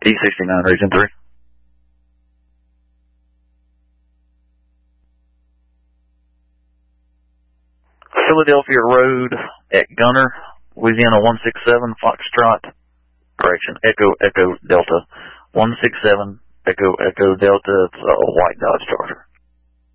E69, Region 3. Philadelphia Road at Gunner, Louisiana 167, Foxtrot, correction, Echo Delta, 167, Echo Delta, it's a white Dodge Charger.